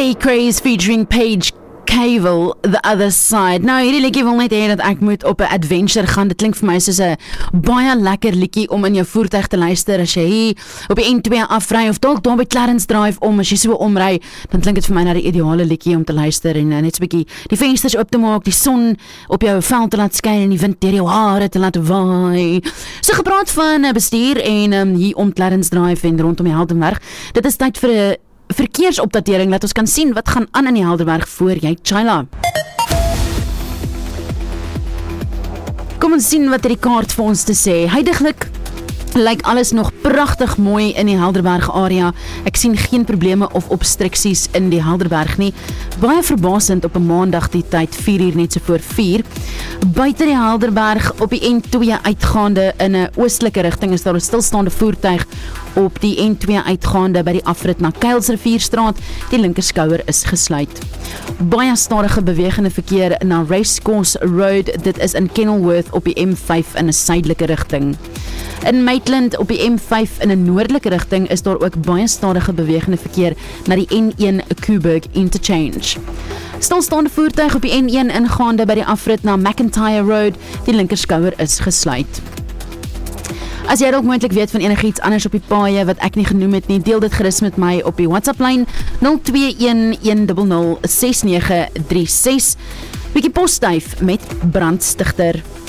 Stay Craze featuring Paige Cavell, The Other Side. Nou, hierdie liedjie wil net hê dat ek moet op 'n adventure gaan. Dit klink vir my soos 'n baie lekker liedjie om in jou voertuig te luister as jy hier op die N2 afry of dalk daar by Clarence Drive as jy so omry, dan klink dit vir my na die ideale liedjie om te luister en net so 'n bietjie die vensters oop te maak, die son op jou vel te laat skyn en die wind deur jou hare te laat waai. So gepraat van bestuur en hier om Clarence Drive en rondom die Heldenberg. Dit is tyd vir 'n verkeersopdatering, laat ons kan sien wat gaan aan in die Helderberg voor jy Chila. Kom ons sien wat die kaart vir ons te sê. Huidiglik lyk alles nog pragtig mooi in die Helderberg area. Ek sien geen probleme of obstruksies in die Helderberg nie. Baie verbasend op 'n maandag die tyd 4:00 net so voor 4. Buite die Helderberg op die N2 uitgaande in 'n oostelike rigting is daar 'n stilstaande voertuig op die N2 uitgaande by die afrit na Kuilsrivierstraat. Die linkerskouer is gesluit. Baie stadige bewegende verkeer na Racecourse Road. Dit is in Kenilworth op die M5 in 'n suidelike rigting. In Maitland op die M5 in 'n noordelike rigting is daar ook baie stadige bewegende verkeer na die N1 Coburg Interchange. Stilstaande voertuig op die N1 ingaande by die afrit na McIntyre Road. Die linkerskouer is gesluit. As jy dalk moontlik weet van enigiets anders op die paaie wat ek nie genoem het nie, deel dit gerus met my op die WhatsApp-lyn 0211006936. Bietjie posstyf met brandstigter.